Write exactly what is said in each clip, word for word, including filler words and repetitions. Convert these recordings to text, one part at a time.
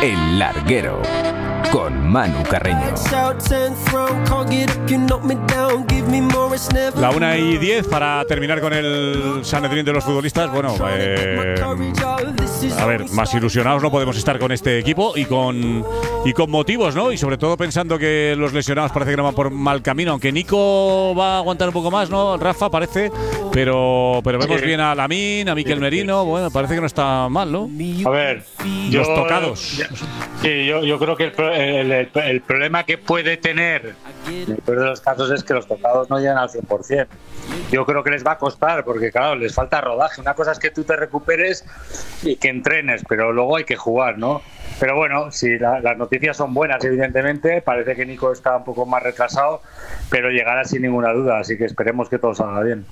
El Larguero, con Manu Carreño. La una y diez para terminar con el Sanedrín de los futbolistas. Bueno, eh, a ver, más ilusionados no podemos estar con este equipo y con, y con motivos, ¿no? Y sobre todo pensando que los lesionados parece que no van por mal camino, aunque Nico va a aguantar un poco más, ¿no? Rafa parece, pero, pero vemos bien a Lamine, a Mikel Merino. Bueno, parece que no está mal, ¿no? A ver, yo, los tocados. Sí, yo, yo creo que el, el, el problema que puede tener en el peor de los casos es que los tocados no llegan al cien por ciento. Yo creo que les va a costar porque, claro, les falta rodaje. Una cosa es que tú te recuperes y que entrenes, pero luego hay que jugar, ¿no? Pero bueno, si la, las noticias son buenas, evidentemente, parece que Nico está un poco más retrasado, pero llegará sin ninguna duda, así que esperemos que todo salga bien.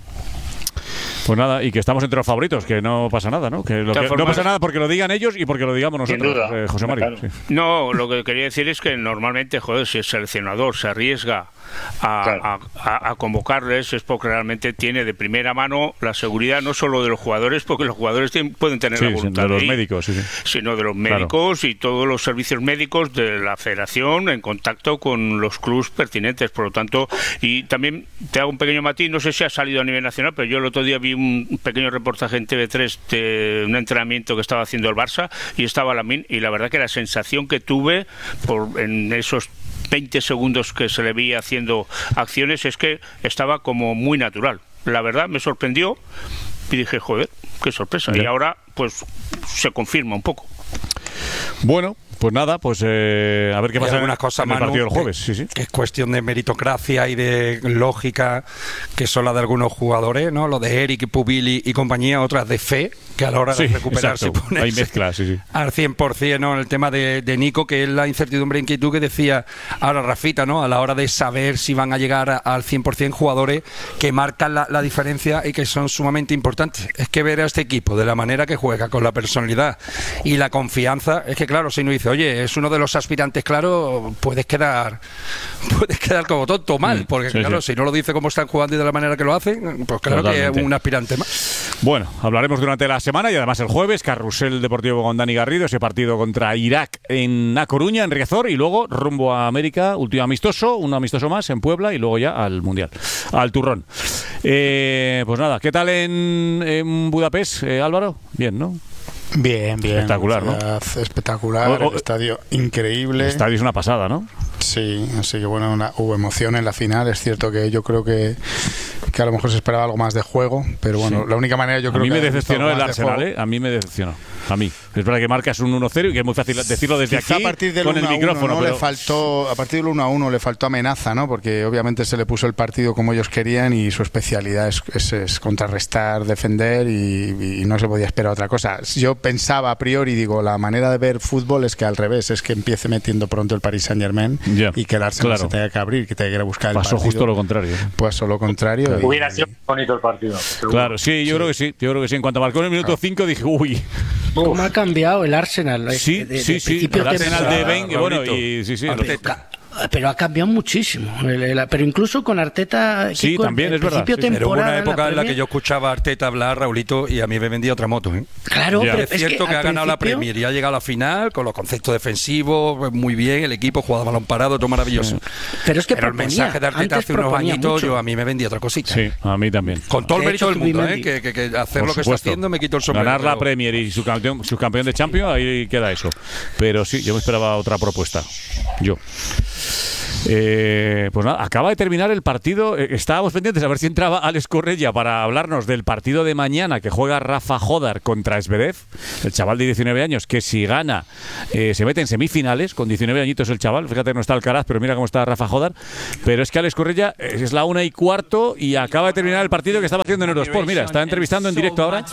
Pues nada, y que estamos entre los favoritos, que no pasa nada, ¿no? Que, lo que no pasa nada porque lo digan ellos y porque lo digamos nosotros, eh, José María. Claro. Sí. No, lo que quería decir es que normalmente, joder, si el seleccionador se arriesga a, claro. a, a, a convocarles es porque realmente tiene de primera mano la seguridad no solo de los jugadores, porque los jugadores tienen, pueden tener sí, la voluntad de los de ir, médicos, sí, sí. sino de los médicos claro. y todos los servicios médicos de la federación en contacto con los clubes pertinentes. Por lo tanto, y también te hago un pequeño matiz, no sé si ha salido a nivel nacional, pero yo el otro día vi un pequeño reportaje en T V tres de un entrenamiento que estaba haciendo el Barça y estaba Lamine, y la verdad que la sensación que tuve por en esos veinte segundos que se le veía haciendo acciones es que estaba como muy natural. La verdad me sorprendió y dije, joder, qué sorpresa. Bien. Y ahora pues se confirma un poco. Bueno, pues nada, pues eh, a ver qué pasa en, cosas, en el Manu, partido del jueves. Que, sí, sí. que es cuestión de meritocracia y de lógica, que son las de algunos jugadores, ¿no? Lo de Eric, Pubili y compañía, otras de fe, que a la hora de sí, recuperarse hay mezclas, sí, sí. al cien por ciento, ¿no? El tema de, de Nico, que es la incertidumbre e inquietud que decía ahora Rafita, ¿no? A la hora de saber si van a llegar a, al cien por ciento jugadores que marcan la, la diferencia y que son sumamente importantes. Es que ver a este equipo de la manera que juega, con la personalidad y la confianza, es que claro, si uno dice, oye, es uno de los aspirantes, claro, puedes quedar puedes quedar como tonto mal, porque sí, claro, sí. si no lo dice cómo están jugando y de la manera que lo hacen, pues claro Totalmente. que es un aspirante más. Bueno, hablaremos durante la semana y además el jueves, Carrusel Deportivo con Dani Garrido, ese partido contra Irak en A Coruña, en Riazor, y luego rumbo a América, último amistoso, un amistoso más en Puebla y luego ya al Mundial, al Turrón. Eh, pues nada, ¿qué tal en, en Budapest, eh, Álvaro? Bien, ¿no? Bien, bien. Espectacular, ¿no? Espectacular, oh, oh, el estadio increíble. El estadio es una pasada, ¿no? Sí, así que bueno, una, hubo emoción en la final. Es cierto que yo creo que, que a lo mejor se esperaba algo más de juego, pero bueno, sí. la única manera yo creo que... A mí que me decepcionó el Arsenal, ¿eh? A mí me decepcionó. A mí. Es verdad que marcas un uno cero y que es muy fácil decirlo desde Quizá aquí a partir del con el micrófono. ¿no? Pero... le faltó, a partir del uno a uno le faltó amenaza, ¿no? Porque obviamente se le puso el partido como ellos querían y su especialidad es, es, es contrarrestar, defender y, y no se podía esperar otra cosa. Yo pensaba a priori, digo, la manera de ver fútbol es que al revés, es que empiece metiendo pronto el Paris Saint-Germain yeah, y que el Arsenal claro. se tenga que abrir, que tenga que ir a buscar Pasó el partido. justo lo contrario. Pues lo contrario. Claro. Y, Hubiera sido bonito el partido. Claro, sí, yo sí. creo que sí. Yo creo que sí. En cuanto marcó en el minuto cinco dije, uy. ¿Cómo ha cambiado el Arsenal? Sí, de, de, sí, de sí. El Arsenal de Wenger, bueno, y sí, sí. Arteta. Pero ha cambiado muchísimo. Pero incluso con Arteta. Sí, con, también es verdad. Sí, pero hubo una época en la, en la que yo escuchaba a Arteta hablar, Raulito, y a mí me vendía otra moto. ¿eh? Claro, ya. pero es cierto es que, que ha ganado principio... la Premier y ha llegado a la final con los conceptos defensivos, muy bien, el equipo jugaba balón parado, todo maravilloso. Pero es que pero proponía, el mensaje de Arteta hace unos añitos, mucho. yo a mí me vendía otra cosita. Sí, a mí también. Con todo el mérito del mundo, ¿eh? que, que, que hacer Por lo que supuesto. está haciendo me quito el sombrero. Ganar la pero... Premier y su campeón, su campeón de Champions, ahí queda eso. Pero sí, yo me esperaba otra propuesta. Yo. Eh, pues nada, acaba de terminar el partido. Eh, estábamos pendientes a ver si entraba Alex Correia para hablarnos del partido de mañana que juega Rafa Jodar contra Zverev, el chaval de diecinueve años, que si gana eh, se mete en semifinales. Con diecinueve añitos el chaval, fíjate que no está Alcaraz, pero mira cómo está Rafa Jodar. Pero es que Alex Correia es la una y cuarto y acaba de terminar el partido que estaba haciendo en Eurosport. Mira, está entrevistando en directo ahora.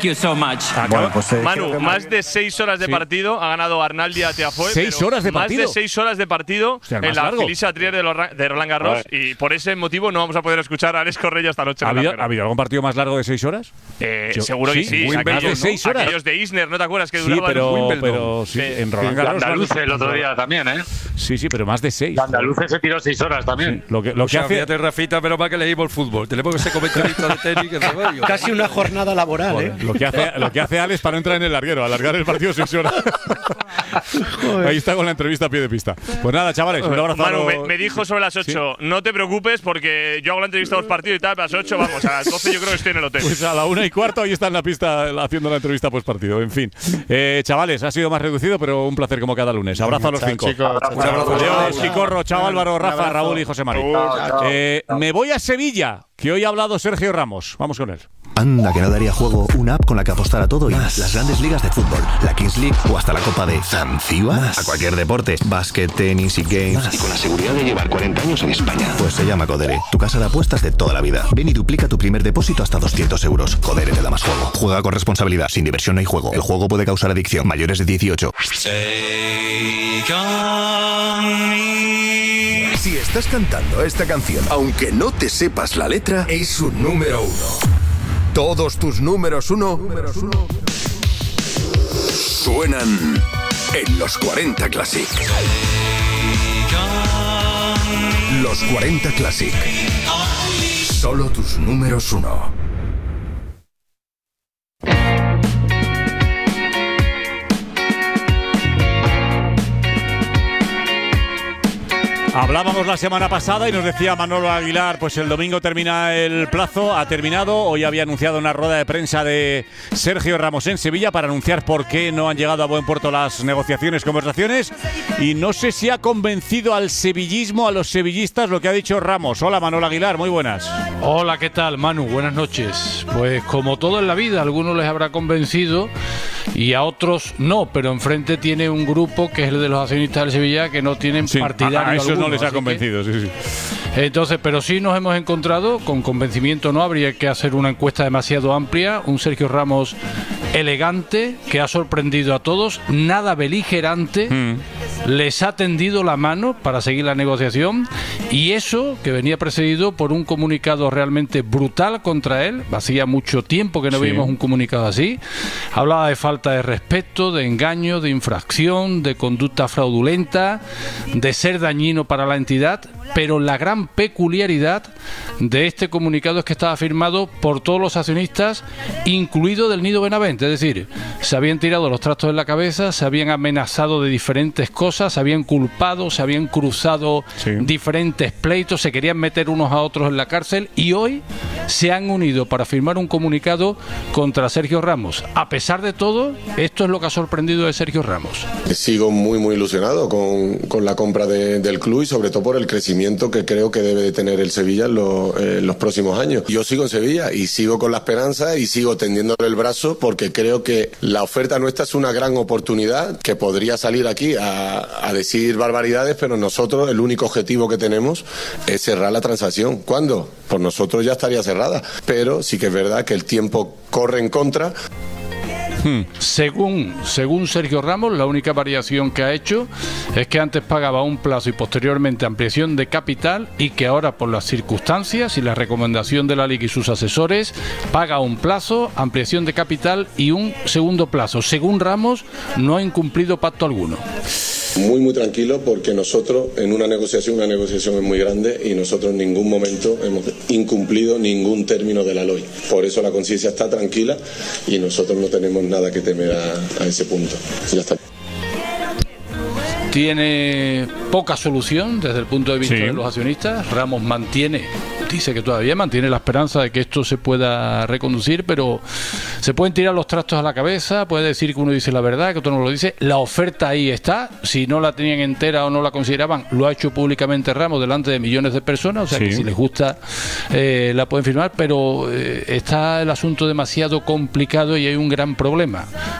Bueno, pues, eh, Manu, más de seis horas de partido, sí. ha ganado Arnaldi a Tiafoe. ¿Seis horas de partido? Más de seis horas de partido Hostia, en la largo. Filisa Trier de, Lorra- de Roland Garros y por ese motivo no vamos a poder escuchar a Alex Correia esta noche. ¿Ha en la habido, Pera. ¿Ha habido algún partido más largo de seis horas? Eh, Yo- seguro que sí, sí. Wimbledon, Aquellos, ¿de seis horas? aquellos de Isner, ¿no te acuerdas que Sí, duraban? pero, Wimbledon. pero sí, Sí. en Roland Garros. Andaluz más de- el otro día también, ¿eh? Sí, sí, pero más de seis. Andaluz se tiró seis horas también. Lo que, lo O que sea, hace. fíjate, Rafita, pero para que leímos el fútbol. Te le pongo ese comentarista de tenis que se va. yo- Casi una jornada laboral, ¿eh? Joder, lo que hace lo que hace Alex para no entrar en el larguero, alargar el partido seis horas. Ahí está con la entrevista a pie de pista. Pues nada, chavales, un abrazo. Manu, me, me dijo sobre las ocho, no te preocupes porque yo hago la entrevista a los partidos y tal, a las ocho vamos, a las doce yo creo que estoy en el hotel. Pues a la una y cuarto ahí está en la pista haciendo la entrevista post partido. En fin, eh, chavales, ha sido más reducido, pero un placer como cada lunes. Abrazo a los Chao, cinco. chicos. Chao, Un abrazo. Adiós, Chicorro, chao Álvaro, Rafa, abrazo. Raúl y José María. Eh, me voy a Sevilla, que hoy ha hablado Sergio Ramos. Vamos con él. Anda, que no daría juego una app con la que apostar a todo y más. Las grandes ligas de fútbol, la Kings League o hasta la Copa de Zanzíbar. A cualquier deporte, básquet, tenis y games. Más. Y con la seguridad de llevar cuarenta años en España. Pues se llama Codere, tu casa de apuestas de toda la vida. Ven y duplica tu primer depósito hasta doscientos euros. Codere te da más juego. Juega con responsabilidad. Sin diversión no hay juego. El juego puede causar adicción. Mayores de dieciocho. Si estás cantando esta canción, aunque no te sepas la letra, es un número uno. Todos tus números uno, números uno suenan en los cuarenta Classic. Los cuarenta Classic. Solo tus números uno. Hablábamos la semana pasada y nos decía Manolo Aguilar, pues el domingo termina el plazo, ha terminado. Hoy había anunciado una rueda de prensa de Sergio Ramos en Sevilla para anunciar por qué no han llegado a buen puerto las negociaciones, conversaciones. Y no sé si ha convencido al sevillismo, a los sevillistas, lo que ha dicho Ramos. Hola Manolo Aguilar, muy buenas. Hola, ¿qué tal, Manu? Buenas noches. Pues como todo en la vida, a algunos les habrá convencido y a otros no, pero enfrente tiene un grupo que es el de los accionistas del Sevilla que no tienen Sí, partidario a, a esos alguno, no les ha así que- convencido, sí, sí. Entonces, pero sí nos hemos encontrado, con convencimiento no, habría que hacer una encuesta demasiado amplia, un Sergio Ramos elegante, que ha sorprendido a todos, nada beligerante, Mm. les ha tendido la mano para seguir la negociación, y eso que venía precedido por un comunicado realmente brutal contra él. Hacía mucho tiempo que no Sí. vimos un comunicado así. Hablaba de falta de respeto, de engaño, de infracción, de conducta fraudulenta, de ser dañino para la entidad, pero la gran peculiaridad de este comunicado es que estaba firmado por todos los accionistas, incluido del Nido Benavente. Es decir, se habían tirado los trastos en la cabeza, se habían amenazado de diferentes cosas, se habían culpado, se habían cruzado Sí. diferentes pleitos, se querían meter unos a otros en la cárcel y hoy se han unido para firmar un comunicado contra Sergio Ramos. A pesar de todo, esto es lo que ha sorprendido de Sergio Ramos. Sigo muy muy ilusionado con, con la compra de- del club y sobre todo por el crecimiento que creo que debe de tener el Sevilla en, lo- en los próximos años. Yo sigo en Sevilla y sigo con la esperanza y sigo tendiéndole el brazo porque creo que la oferta nuestra es una gran oportunidad que podría salir aquí a, a decir barbaridades, pero nosotros el único objetivo que tenemos es cerrar la transacción. ¿Cuándo? Por nosotros ya estaría cerrada, pero sí que es verdad que el tiempo corre en contra. Según, según Sergio Ramos, la única variación que ha hecho es que antes pagaba un plazo y posteriormente ampliación de capital, y que ahora, por las circunstancias y la recomendación de la Liga y sus asesores, paga un plazo, ampliación de capital y un segundo plazo. Según Ramos, no ha incumplido pacto alguno. Muy muy tranquilo porque nosotros en una negociación, una negociación es muy grande y nosotros en ningún momento hemos incumplido ningún término de la L O I. Por eso la conciencia está tranquila y nosotros no tenemos nada que temer a, a ese punto. Ya está. Tiene poca solución desde el punto de vista Sí. de los accionistas. Ramos mantiene, dice que todavía mantiene la esperanza de que esto se pueda reconducir, pero se pueden tirar los trastos a la cabeza, puede decir que uno dice la verdad, que otro no lo dice. La oferta ahí está, si no la tenían entera o no la consideraban, lo ha hecho públicamente Ramos delante de millones de personas, o sea Sí. que si les gusta eh, la pueden firmar, pero eh, está el asunto demasiado complicado y hay un gran problema.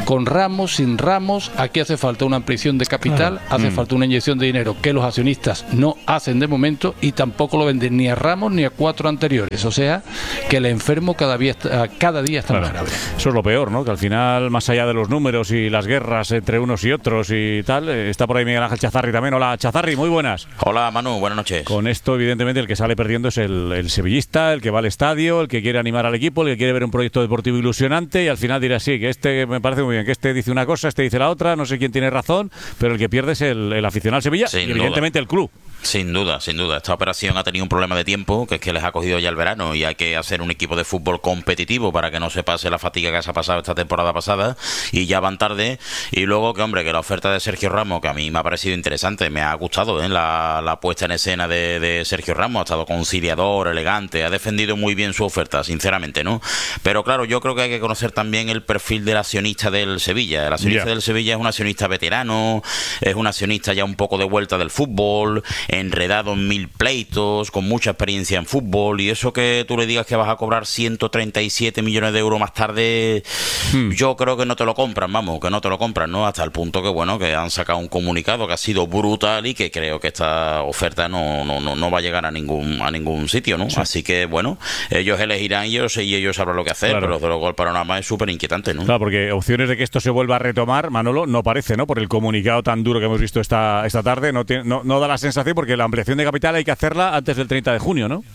con Ramos, sin Ramos, aquí hace falta una ampliación de capital, claro. hace mm. falta una inyección de dinero que los accionistas no hacen de momento y tampoco lo venden ni a Ramos ni a cuatro anteriores. O sea, que el enfermo cada día está, cada día está claro. más grave. Eso es lo peor, ¿no? Que al final, más allá de los números y las guerras entre unos y otros y tal, está por ahí Miguel Ángel Chazarri también. Hola, Chazarri, muy buenas. Hola, Manu, buenas noches. Con esto, evidentemente, el que sale perdiendo es el, el sevillista, el que va al estadio, el que quiere animar al equipo, el que quiere ver un proyecto deportivo ilusionante y al final dirá, sí, que este me parece muy bien, que este dice una cosa, este dice la otra, no sé quién tiene razón, pero el que pierde es el, el aficionado al Sevilla Sin y evidentemente duda. el club. Sin duda, sin duda. Esta operación ha tenido un problema de tiempo, que es que les ha cogido ya el verano y hay que hacer un equipo de fútbol competitivo para que no se pase la fatiga que se ha pasado esta temporada pasada y ya van tarde. Y luego que, hombre, que la oferta de Sergio Ramos, que a mí me ha parecido interesante, me ha gustado ¿eh? la, la puesta en escena de, de Sergio Ramos, ha estado conciliador, elegante, ha defendido muy bien su oferta, sinceramente, ¿no? Pero claro, yo creo que hay que conocer también el perfil del accionista del Sevilla. El accionista yeah. del Sevilla es un accionista veterano, es un accionista ya un poco de vuelta del fútbol, enredado en mil pleitos, con mucha experiencia en fútbol, y eso que tú le digas que vas a cobrar ciento treinta y siete millones de euros más tarde, hmm. yo creo que no te lo compran, vamos, que no te lo compran, ¿no? Hasta el punto que, bueno, que han sacado un comunicado que ha sido brutal y que creo que esta oferta no, no, no, no va a llegar a ningún a ningún sitio, ¿no? Sí. Así que, bueno, ellos elegirán ellos y ellos sabrán lo que hacer, claro. pero desde luego el panorama es súper inquietante, ¿no? Claro, porque opciones de que esto se vuelva a retomar, Manolo, no parece, ¿no? Por el comunicado tan duro que hemos visto esta, esta tarde, no, tiene, no, no da la sensación, porque la ampliación de capital hay que hacerla antes del treinta de junio, ¿no?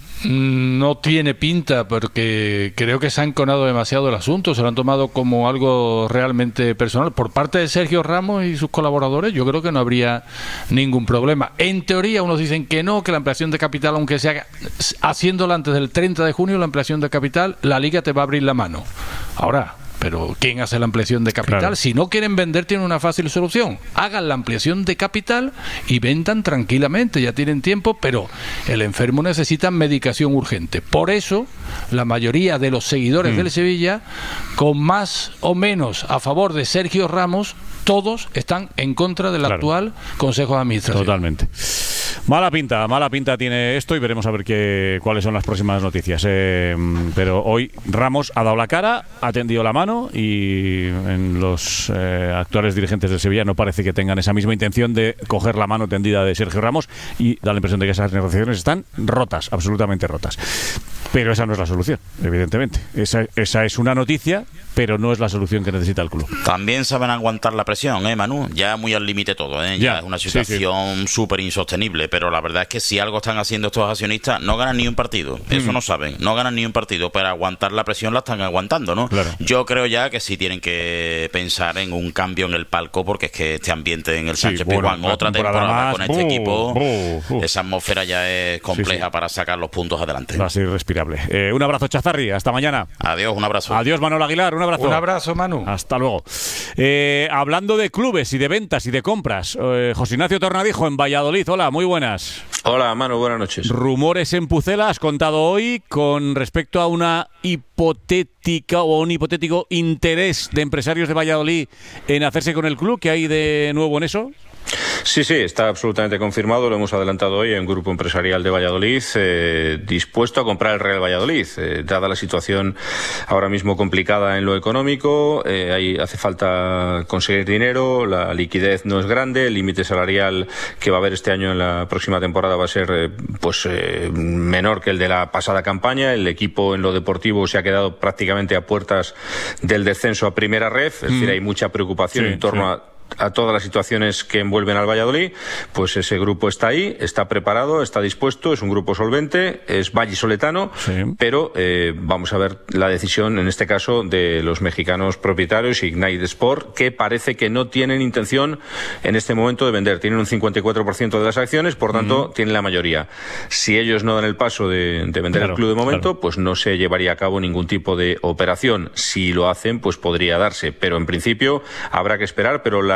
No tiene pinta, porque creo que se ha enconado demasiado el asunto, se lo han tomado como algo realmente personal. Por parte de Sergio Ramos y sus colaboradores, yo creo que no habría ningún problema. En teoría, unos dicen que no, que la ampliación de capital, aunque se haga haciéndola antes del treinta de junio, la ampliación de capital, la Liga te va a abrir la mano. Ahora, pero ¿quién hace la ampliación de capital? Claro. Si no quieren vender, tienen una fácil solución. Hagan la ampliación de capital y vendan tranquilamente, ya tienen tiempo, pero el enfermo necesita medicación urgente. Por eso, la mayoría de los seguidores mm. del Sevilla, con más o menos a favor de Sergio Ramos, todos están en contra del claro. actual Consejo de Administración. Totalmente. Mala pinta, mala pinta tiene esto y veremos a ver qué, cuáles son las próximas noticias. Eh, pero hoy Ramos ha dado la cara, ha tendido la mano y en los eh, actuales dirigentes del Sevilla no parece que tengan esa misma intención de coger la mano tendida de Sergio Ramos y da la impresión de que esas negociaciones están rotas, absolutamente rotas. Pero esa no es la solución, evidentemente. Esa, esa es una noticia, pero no es la solución que necesita el club. También saben aguantar la presión, ¿eh, Manu? Ya muy al límite todo, ¿eh? Ya, ya es una situación súper sí, sí. insostenible, pero la verdad es que si algo están haciendo estos accionistas, no ganan ni un partido. Eso mm. no saben, no ganan ni un partido, pero aguantar la presión la están aguantando, ¿no? Claro. Yo creo ya que sí tienen que pensar en un cambio en el palco, porque es que este ambiente en el Sánchez sí, Pizjuán, bueno, otra temporada, temporada más, con este uh, equipo, uh, uh. esa atmósfera ya es compleja sí, sí. para sacar los puntos adelante. Va a ser irrespirable. Eh, un abrazo, Chazarri, hasta mañana. Adiós, un abrazo. Adiós, Manuel Aguilar, un abrazo. Un abrazo, Manu. Hasta luego. Eh, hablando de clubes y de ventas y de compras, eh, José Ignacio Tornadijo en Valladolid. Hola, muy buenas. Hola, Manu, buenas noches. Rumores en Pucela, has contado hoy con respecto a una hipotética o un hipotético interés de empresarios de Valladolid en hacerse con el club. ¿Qué hay de nuevo en eso? Sí, sí, está absolutamente confirmado, lo hemos adelantado hoy en Grupo Empresarial de Valladolid, eh, dispuesto a comprar el Real Valladolid, eh, dada la situación ahora mismo complicada en lo económico, eh, ahí hace falta conseguir dinero, la liquidez no es grande, el límite salarial que va a haber este año en la próxima temporada va a ser eh, pues eh, menor que el de la pasada campaña, el equipo en lo deportivo se ha quedado prácticamente a puertas del descenso a Primera Ref, es mm. decir, hay mucha preocupación sí, en torno sí. a a todas las situaciones que envuelven al Valladolid, pues ese grupo está ahí, está preparado, está dispuesto, es un grupo solvente, es vallisoletano, sí. pero eh, vamos a ver la decisión, en este caso, de los mexicanos propietarios, Ignite Sport, que parece que no tienen intención en este momento de vender. Tienen un cincuenta y cuatro por ciento de las acciones, por tanto, uh-huh. tienen la mayoría. Si ellos no dan el paso de, de vender claro, el club de momento, claro. pues no se llevaría a cabo ningún tipo de operación. Si lo hacen, pues podría darse, pero en principio habrá que esperar, pero la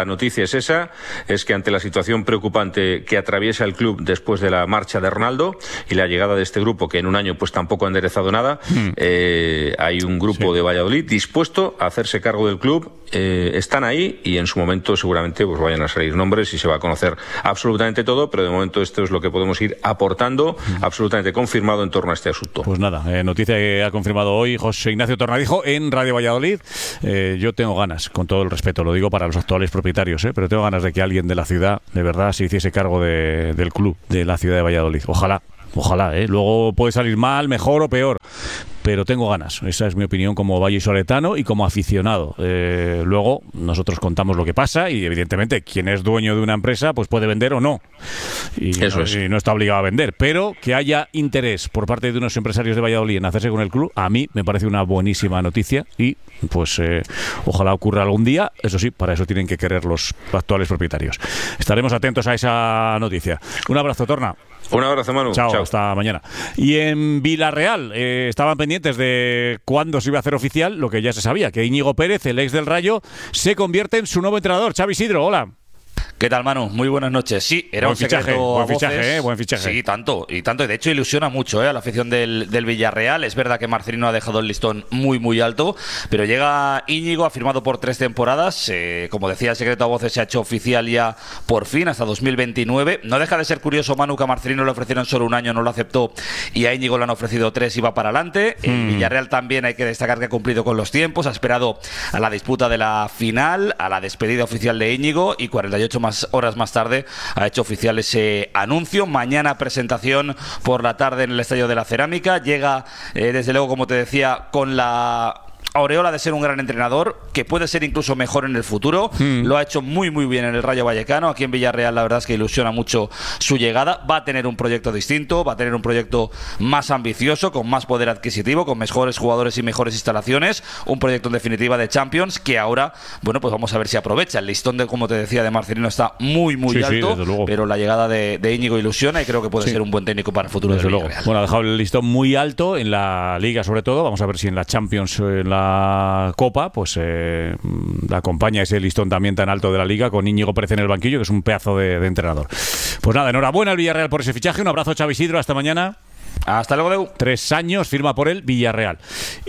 noticia es esa, es que ante la situación preocupante que atraviesa el club después de la marcha de Arnaldo y la llegada de este grupo, que en un año pues tampoco ha enderezado nada, mm. eh, hay un grupo sí. de Valladolid dispuesto a hacerse cargo del club, eh, están ahí y en su momento seguramente pues vayan a salir nombres y se va a conocer absolutamente todo, pero de momento esto es lo que podemos ir aportando, mm. absolutamente confirmado en torno a este asunto. Pues nada, eh, noticia que ha confirmado hoy José Ignacio Tornadijo en Radio Valladolid. Eh, yo tengo ganas, con todo el respeto, lo digo para los actuales propietarios, eh, pero tengo ganas de que alguien de la ciudad de verdad se hiciese cargo de, del club de la ciudad de Valladolid. Ojalá, ojalá, ¿eh? Luego puede salir mal, mejor o peor, pero tengo ganas. Esa es mi opinión como vallisoletano y como aficionado. Eh, luego nosotros contamos lo que pasa y evidentemente quien es dueño de una empresa pues puede vender o no. Y, Eso no, es. y no está obligado a vender, pero que haya interés por parte de unos empresarios de Valladolid en hacerse con el club, a mí me parece una buenísima noticia y pues eh, ojalá ocurra algún día. Eso sí, para eso tienen que querer los actuales propietarios. Estaremos atentos a esa noticia. Un abrazo, Torna. Un abrazo, Manu. Chao, Chao. hasta mañana. Y en Villarreal eh, estaban pendientes de cuándo se iba a hacer oficial lo que ya se sabía, que Íñigo Pérez, el ex del Rayo, se convierte en su nuevo entrenador. Xavi Isidro, hola. ¿Qué tal, Manu? Muy buenas noches. Sí, era buen un secreto fichaje, buen a voces. fichaje, eh, buen fichaje. Sí, tanto, y tanto. Y de hecho ilusiona mucho eh, a la afición del, del Villarreal. Es verdad que Marcelino ha dejado el listón muy, muy alto, pero llega Íñigo, ha firmado por tres temporadas. Eh, como decía, el secreto a voces se ha hecho oficial ya por fin, hasta dos mil veintinueve. No deja de ser curioso, Manu, que a Marcelino le ofrecieron solo un año, no lo aceptó, y a Íñigo le han ofrecido tres y va para adelante. El mm. Villarreal también hay que destacar que ha cumplido con los tiempos, ha esperado a la disputa de la final, a la despedida oficial de Íñigo, y cuarenta y ocho más horas más tarde ha hecho oficial ese anuncio. Mañana presentación por la tarde en el Estadio de la Cerámica. Llega, eh, desde luego, como te decía, con la aureola de ser un gran entrenador, que puede ser incluso mejor en el futuro. Mm. Lo ha hecho muy muy bien en el Rayo Vallecano. Aquí en Villarreal la verdad es que ilusiona mucho su llegada. Va a tener un proyecto distinto, va a tener un proyecto más ambicioso, con más poder adquisitivo, con mejores jugadores y mejores instalaciones. Un proyecto en definitiva de Champions que ahora, bueno, pues vamos a ver si aprovecha. El listón, de, como te decía, de Marcelino está muy muy sí, alto, sí, pero la llegada de, de Íñigo ilusiona y creo que puede sí. ser un buen técnico para el futuro desde del luego. Villarreal. Bueno, ha dejado el listón muy alto en la Liga sobre todo. Vamos a ver si en la Champions, en la Copa, pues eh, la acompaña ese listón también tan alto de la Liga con Íñigo Pérez en el banquillo, que es un pedazo de, de entrenador. Pues nada, enhorabuena al Villarreal por ese fichaje. Un abrazo, Xavi Isidro, hasta mañana. Hasta luego, Deu. Tres años firma por el Villarreal.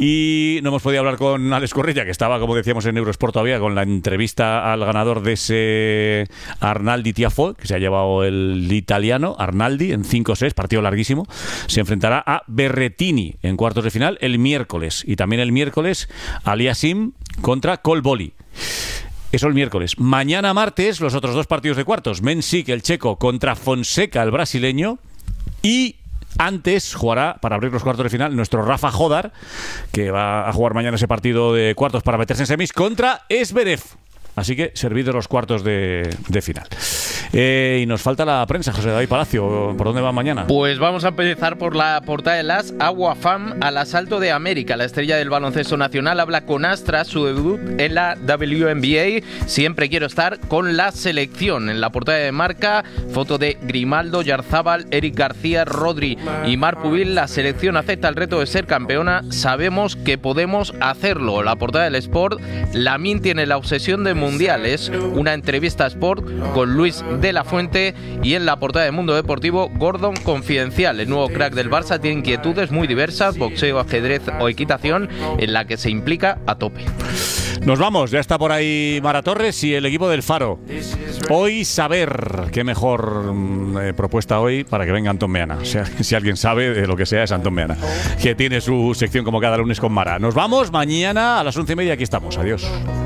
Y no hemos podido hablar con Alex Correia, que estaba, como decíamos, en Eurosport todavía, con la entrevista al ganador de ese Arnaldi Tiafoe, que se ha llevado el italiano, Arnaldi, en cinco seis, partido larguísimo. Se enfrentará a Berrettini en cuartos de final el miércoles. Y también el miércoles Aliasim contra Colboli. Eso el miércoles. Mañana martes, los otros dos partidos de cuartos. Mensik, el checo, contra Fonseca, el brasileño. Y antes jugará, para abrir los cuartos de final, nuestro Rafa Jodar, que va a jugar mañana ese partido de cuartos para meterse en semis contra Zverev. Así que servidos los cuartos de, de final. Eh, y nos falta la prensa, José David Palacio. ¿Por dónde va mañana? Pues vamos a empezar por la portada de las Aguafam al asalto de América. La estrella del baloncesto nacional habla con Astra, su debut en la W N B A. Siempre quiero estar con la selección. En la portada de Marca, foto de Grimaldo, Yarzábal, Eric García, Rodri y Marc Pubil. La selección acepta el reto de ser campeona. Sabemos que podemos hacerlo. La portada del Sport, Lamine tiene la obsesión del mundial. Es una entrevista a Sport con Luis de la Fuente. Y en la portada de Mundo Deportivo, Gordon confidencial. El nuevo crack del Barça tiene inquietudes muy diversas, boxeo, ajedrez o equitación, en la que se implica a tope. Nos vamos, ya está por ahí Mara Torres y el equipo del Faro. Hoy saber, qué mejor eh, propuesta hoy para que venga Antón Meana. O sea, si alguien sabe de lo que sea es Antón Meana, que tiene su sección como cada lunes con Mara. Nos vamos, mañana a las once y media aquí estamos. Adiós.